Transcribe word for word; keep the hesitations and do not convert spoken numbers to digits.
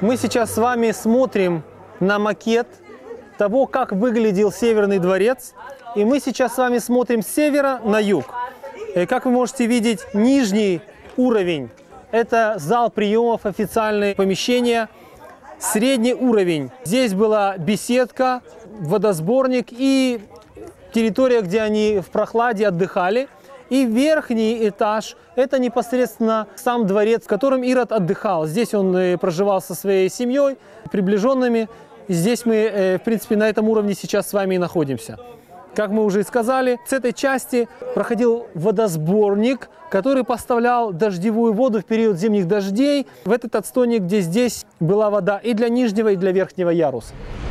Мы сейчас с вами смотрим на макет того, как выглядел Северный дворец. И мы сейчас с вами смотрим с севера на юг. И как вы можете видеть, нижний уровень – это зал приемов, официальные помещения. Средний уровень – здесь была беседка, водосборник и территория, где они в прохладе отдыхали. И верхний этаж – это непосредственно сам дворец, в котором Ирод отдыхал. Здесь он проживал со своей семьей, приближенными. Здесь мы, в принципе, на этом уровне сейчас с вами и находимся. Как мы уже и сказали, с этой части проходил водосборник, который поставлял дождевую воду в период зимних дождей в этот отстойник, где здесь была вода и для нижнего, и для верхнего яруса.